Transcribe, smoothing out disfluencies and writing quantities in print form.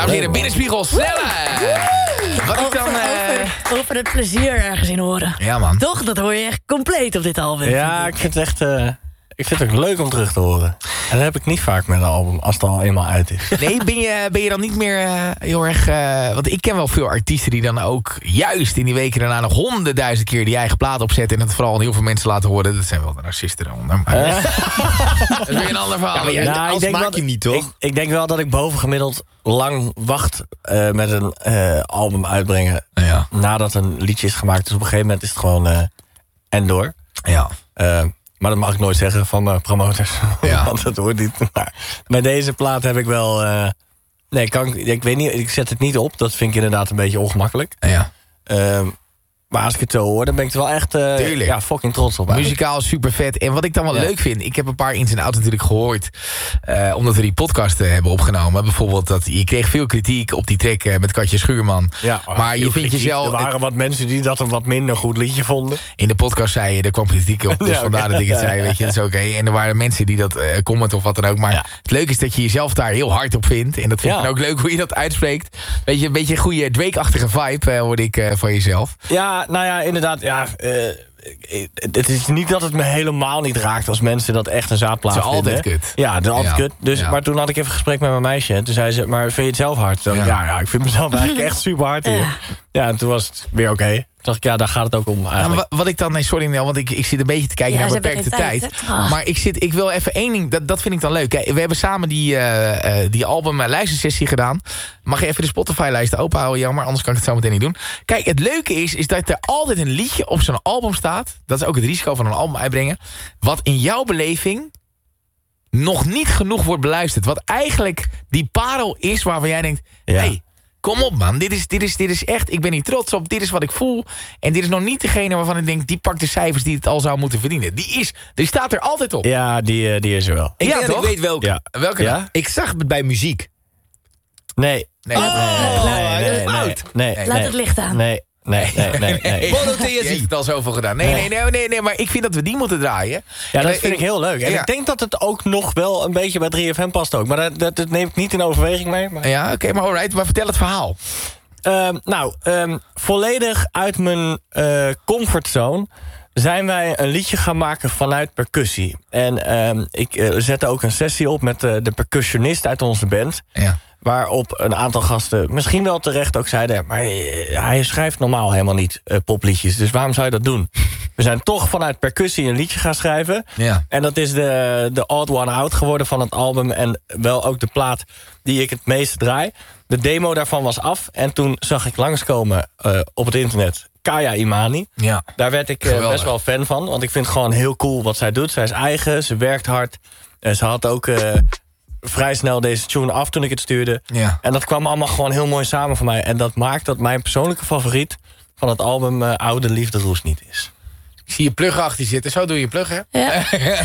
Dames en heren, Binnenspiegel, Snelle! Wat ik dan... Over het plezier ergens in horen. Ja, man. Toch, dat hoor je echt compleet op dit album. Ja, ik vind het echt... ik vind het ook leuk om terug te horen. En dat heb ik niet vaak met een album, als het al eenmaal uit is. Nee, ben je dan niet meer heel erg... want ik ken wel veel artiesten die dan ook juist in die weken daarna nog 100.000 keer die eigen plaat opzetten. En dat vooral aan heel veel mensen laten horen. Dat zijn wel de narcisten eronder. Maar dat is weer een ander verhaal. Ja, ik denk maak je niet, toch? Ik denk wel dat ik bovengemiddeld lang wacht met een album uitbrengen. Ja. Nadat een liedje is gemaakt. Dus op een gegeven moment is het gewoon en door. Ja. Maar dat mag ik nooit zeggen van mijn promoters. Ja. Want dat hoort niet. Maar met deze plaat heb ik wel... ik weet niet, ik zet het niet op. Dat vind ik inderdaad een beetje ongemakkelijk. Ja. Maar als ik het zo hoor, dan ben ik er wel echt fucking trots op. Muzikaal super vet. En wat ik dan wel leuk vind... Ik heb een paar ins en outs natuurlijk gehoord. Omdat we die podcast hebben opgenomen. Bijvoorbeeld dat je kreeg veel kritiek op die track met Katja Schuurman. Ja, maar je vindt jezelf... Er waren wat mensen die dat een wat minder goed liedje vonden. In de podcast zei je, er kwam kritiek op. Dus vandaar dat ik het zei, weet je, dat is oké. En er waren mensen die dat commenten of wat dan ook. Maar het leuke is dat je jezelf daar heel hard op vindt. En dat vind ik dan ook leuk hoe je dat uitspreekt. Weet je, een beetje een goede Drake-achtige vibe hoorde ik van jezelf. Ja, nou ja, inderdaad. Ja, het is niet dat het me helemaal niet raakt als mensen dat echt een zaadplaat vinden. Het is altijd kut. Ja, het is altijd kut. Dus, maar toen had ik even een gesprek met mijn meisje. En toen zei ze, maar vind je het zelf hard? Ja, ik vind mezelf eigenlijk echt super hard hier. Ja, en toen was het weer oké. Toen dacht ik, daar gaat het ook om eigenlijk. Wat ik dan... Nee, sorry Nel, want ik zit een beetje te kijken naar beperkte tijd. Maar ik wil even één ding... Dat vind ik dan leuk. We hebben samen die album-lijstensessie gedaan. Mag je even de Spotify-lijst openhouden, jammer. Anders kan ik het zo meteen niet doen. Kijk, het leuke is dat er altijd een liedje op zo'n album staat. Dat is ook het risico van een album uitbrengen. Wat in jouw beleving nog niet genoeg wordt beluisterd. Wat eigenlijk die parel is waarvan jij denkt... Hey, kom op man, dit is echt, ik ben hier trots op, dit is wat ik voel. En dit is nog niet degene waarvan ik denk, die pakt de cijfers die het al zou moeten verdienen. Die staat er altijd op. Ja, die is er wel. Ik weet welke. Ja. Welke? Ja? Ik zag het bij muziek. Nee. Laat het licht aan. Nee. Je hebt het al zoveel gedaan. Nee, maar ik vind dat we die moeten draaien. Ja, dat vind ik heel leuk. En ik denk dat het ook nog wel een beetje bij 3FM past ook. Maar dat neem ik niet in overweging mee. Maar... Ja, oké, maar alright. Maar vertel het verhaal. Volledig uit mijn comfortzone zijn wij een liedje gaan maken vanuit percussie. En ik zette ook een sessie op met de percussionist uit onze band. Ja. Waarop een aantal gasten misschien wel terecht ook zeiden... maar hij schrijft normaal helemaal niet popliedjes. Dus waarom zou je dat doen? We zijn toch vanuit percussie een liedje gaan schrijven. Ja. En dat is de Odd One Out geworden van het album. En wel ook de plaat die ik het meest draai. De demo daarvan was af. En toen zag ik langskomen op het internet... Kaya Imani. Ja. Daar werd ik best wel fan van. Want ik vind het gewoon heel cool wat zij doet. Zij is eigen, ze werkt hard. Ze had ook... vrij snel deze tune af toen ik het stuurde. Ja. En dat kwam allemaal gewoon heel mooi samen voor mij. En dat maakt dat mijn persoonlijke favoriet van het album Oude Liefde Roes niet is. Ik zie je plug achter je zitten. Zo doe je plug, hè? Ja.